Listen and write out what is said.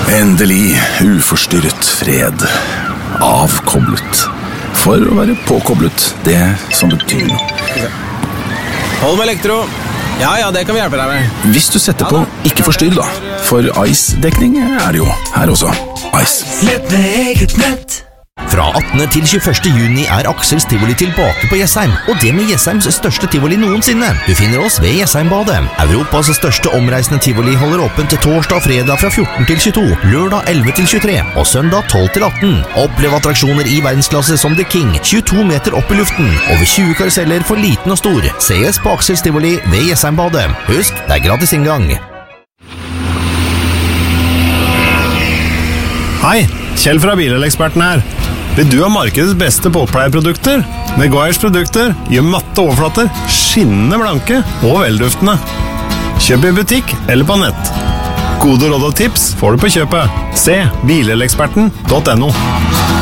Endelig uforstyrret fred. Avkoblet. For å være påkoblet, det som betyr noe. Hold med elektro. Ja, det kan vi hjelpe deg med. Hvis du setter på ikke forstyrr da, for Ice-dekning er det jo her også. Ice. Nett med eget nett. Fra 18. til 21. juni er Aksels Tivoli tilbake på Jessheim, og det med Jessheims største tivoli noensinne. Du finner oss ved Jessheimbadet. Europas største omreisende tivoli holder åpent til torsdag og fredag fra 14 til 22, lørdag 11 til 23 og søndag 12 til 18. Opplev attraksjoner i verdensklasse som The King, 22 meter opp i luften, over 20 karuseller for liten og stor. Ses på Aksels Tivoli ved Jessheimbadet. Husk, det er gratis inngang. Hei, Kjell fra Bileleksperten her. Vil du ha markedets beste båtpleieprodukter? Meguiars produkter gjør matte overflater, skinnende blanke og velduftende. Kjøp i butikk eller på nett. Gode råd og tips får du på kjøpet. Se bileleksperten.no.